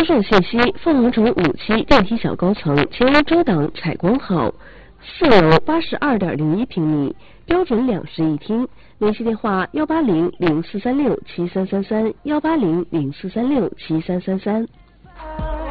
销售信息：凤凰城5期电梯小高层，前为遮挡采光好，4楼82.01平米，标准2室1厅。联系电话：180-0436-7333，180-0436-7333。